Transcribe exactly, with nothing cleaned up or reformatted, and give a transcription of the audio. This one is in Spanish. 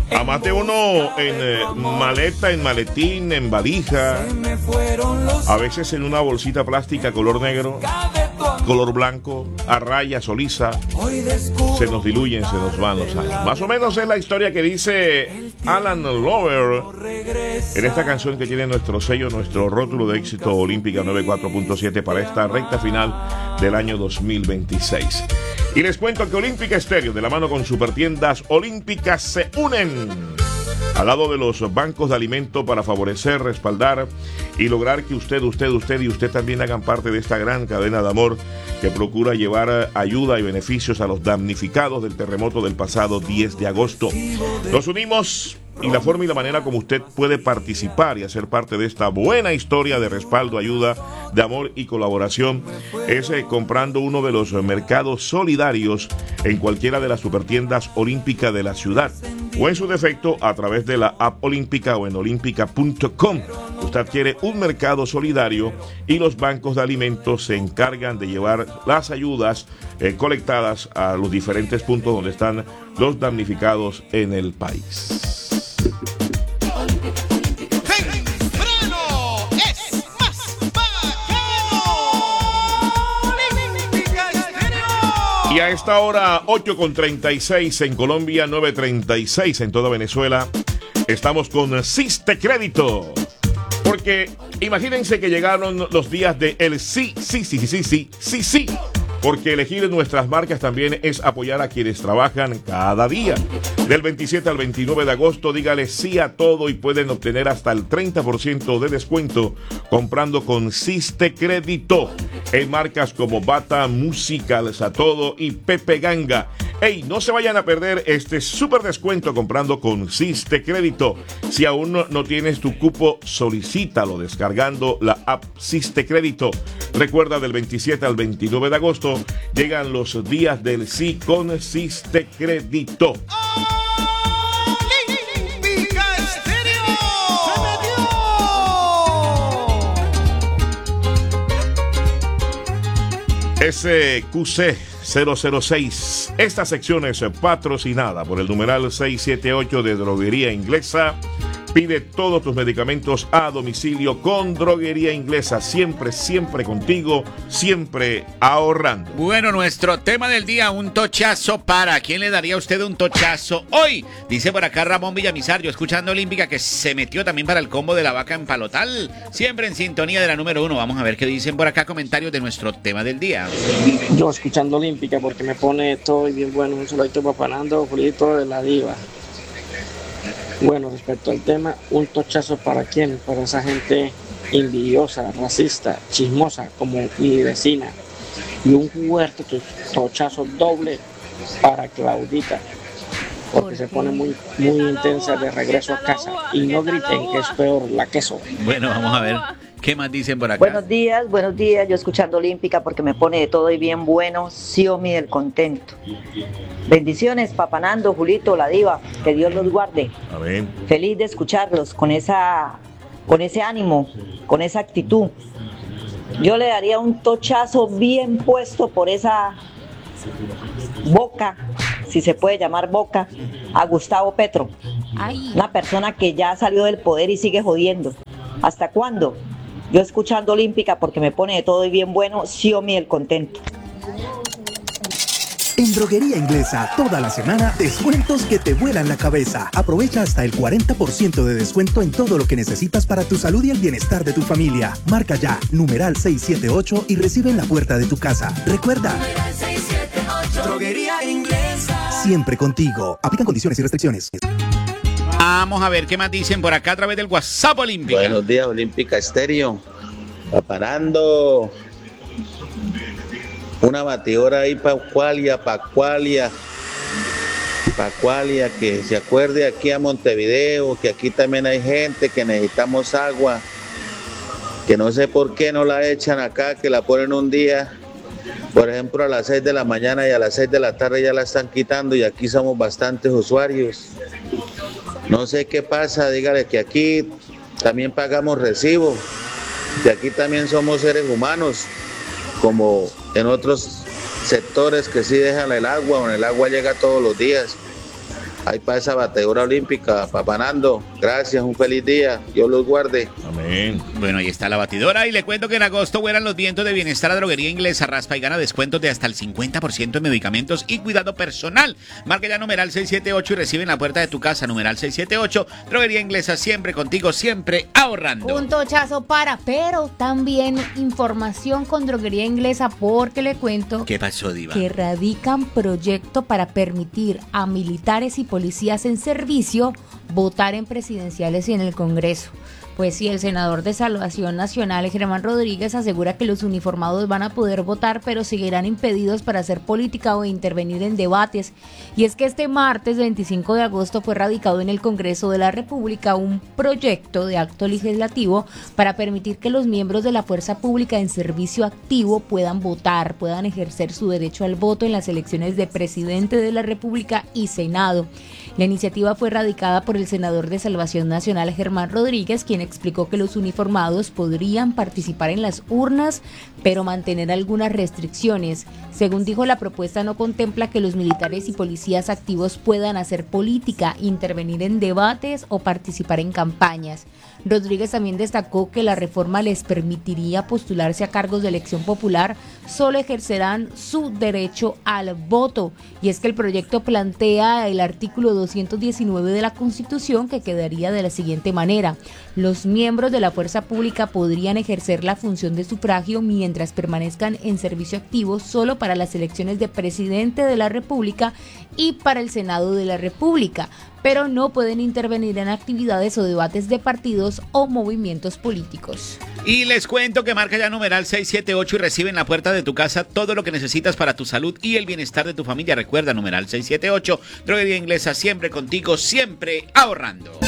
A más de uno en eh, maleta, en maletín, en valija, a veces en una bolsita plástica color negro, color blanco, a rayas o lisa, se nos diluyen, se nos van los años. Más o menos es la historia que dice Alan Lover en esta canción que tiene nuestro sello, nuestro rótulo de éxito Olímpica noventa y cuatro punto siete para esta recta final del año dos mil veintiséis. Y les cuento que Olímpica Estéreo, de la mano con Supertiendas Olímpicas, se unen al lado de los bancos de alimento para favorecer, respaldar y lograr que usted, usted, usted y usted también hagan parte de esta gran cadena de amor que procura llevar ayuda y beneficios a los damnificados del terremoto del pasado diez de agosto. Nos unimos y la forma y la manera como usted puede participar y hacer parte de esta buena historia de respaldo, ayuda, de amor y colaboración es eh, comprando uno de los mercados solidarios en cualquiera de las supertiendas olímpicas de la ciudad o en su defecto a través de la app olímpica o en olímpica punto com. Usted adquiere un mercado solidario y los bancos de alimentos se encargan de llevar las ayudas eh, colectadas a los diferentes puntos donde están los damnificados en el país. Y a esta hora, ocho con treinta y seis en Colombia, nueve treinta y seis en toda Venezuela, estamos con Siste Crédito. Porque imagínense que llegaron los días de el sí, sí, sí, sí, sí, sí, sí, sí. Porque elegir nuestras marcas también es apoyar a quienes trabajan cada día. Del veintisiete al veintinueve de agosto, dígale sí a todo y pueden obtener hasta el treinta por ciento de descuento comprando con Siste Crédito en marcas como Bata, Musicals a todo y Pepe Ganga. Ey, no se vayan a perder este súper descuento comprando con Siste Crédito. Si aún no, no tienes tu cupo, solicítalo descargando la app Siste Crédito. Recuerda, del veintisiete al veintinueve de agosto llegan los días del sí con Siste Crédito. S Q C cero cero seis. Esta sección es patrocinada por el numeral seiscientos setenta y ocho de Droguería Inglesa. Pide todos tus medicamentos a domicilio con Droguería Inglesa. Siempre, siempre contigo, siempre ahorrando. Bueno, nuestro tema del día, un tochazo para. ¿Quién le daría a usted un tochazo hoy? Dice por acá Ramón Villamizar, yo escuchando Olímpica, que se metió también para el combo de la vaca en Palotal. Siempre en sintonía de la número uno. Vamos a ver qué dicen por acá comentarios de nuestro tema del día. Yo escuchando Olímpica porque me pone todo bien bueno. Un solito papanando, Julito de la Diva. Bueno, respecto al tema, un tochazo para quién, para esa gente envidiosa, racista, chismosa como mi vecina, y un fuerte tochazo doble para Claudita, porque se pone muy, muy intensa de regreso a casa, y no griten que es peor la queso. Bueno, vamos a ver qué más dicen por acá. Buenos días, buenos días, yo escuchando Olímpica porque me pone de todo y bien bueno, Xiomi del contento. Bendiciones, Papanando, Julito, la Diva, que Dios los guarde. Amén. Feliz de escucharlos con esa, con ese ánimo, con esa actitud. Yo le daría un tochazo bien puesto por esa boca, si se puede llamar boca, a Gustavo Petro. Una persona que ya salió del poder y sigue jodiendo. ¿Hasta cuándo? Yo escuchando Olímpica porque me pone de todo y bien bueno, Xiomi el contento. En Droguería Inglesa, toda la semana, descuentos que te vuelan la cabeza. Aprovecha hasta el cuarenta por ciento de descuento en todo lo que necesitas para tu salud y el bienestar de tu familia. Marca ya, numeral seiscientos setenta y ocho y recibe en la puerta de tu casa. Recuerda, Droguería Inglesa. Siempre contigo. Aplican condiciones y restricciones. Vamos a ver qué más dicen por acá a través del WhatsApp Olímpica. Buenos días, Olímpica Estéreo. Paparando. Una batidora ahí para Cualia, para Cualia, para Cualia, que se acuerde aquí a Montevideo, que aquí también hay gente que necesitamos agua, que no sé por qué no la echan acá, que la ponen un día, por ejemplo a las seis de la mañana y a las seis de la tarde ya la están quitando y aquí somos bastantes usuarios. No sé qué pasa, dígale que aquí también pagamos recibo, que aquí también somos seres humanos, como en otros sectores que sí dejan el agua, o el agua llega todos los días. Ahí para esa batedora olímpica, Papá Nando. Gracias, un feliz día. Dios los guarde. Amén. Bueno, ahí está la batidora y le cuento que en agosto vuelan los vientos de bienestar a Droguería Inglesa. Raspa y gana descuentos de hasta el cincuenta por ciento en medicamentos y cuidado personal. Marca ya numeral seiscientos setenta y ocho y recibe en la puerta de tu casa numeral seiscientos setenta y ocho. Droguería Inglesa, siempre contigo, siempre ahorrando. Un tochazo para, pero también información con Droguería Inglesa porque le cuento. ¿Qué pasó, Diva? Que radican proyecto para permitir a militares y policías en servicio votar en presidenciales y en el Congreso. Pues sí, el senador de Salvación Nacional, Germán Rodríguez, asegura que los uniformados van a poder votar, pero seguirán impedidos para hacer política o intervenir en debates. Y es que este martes veinticinco de agosto fue radicado en el Congreso de la República un proyecto de acto legislativo para permitir que los miembros de la fuerza pública en servicio activo puedan votar, puedan ejercer su derecho al voto en las elecciones de presidente de la República y Senado. La iniciativa fue radicada por el senador de Salvación Nacional, Germán Rodríguez, quien explicó que los uniformados podrían participar en las urnas, pero mantener algunas restricciones. Según dijo, la propuesta no contempla que los militares y policías activos puedan hacer política, intervenir en debates o participar en campañas. Rodríguez también destacó que la reforma les permitiría postularse a cargos de elección popular, solo ejercerán su derecho al voto. Y es que el proyecto plantea el artículo doscientos diecinueve de la Constitución, que quedaría de la siguiente manera: los miembros de la fuerza pública podrían ejercer la función de sufragio mientras permanezcan en servicio activo solo para las elecciones de presidente de la República y para el Senado de la República, pero no pueden intervenir en actividades o debates de partidos o movimientos políticos. Y les cuento que marca ya numeral seiscientos setenta y ocho y recibe en la puerta de tu casa todo lo que necesitas para tu salud y el bienestar de tu familia. Recuerda, numeral seiscientos setenta y ocho, Droguería Inglesa, siempre contigo, siempre ahorrando.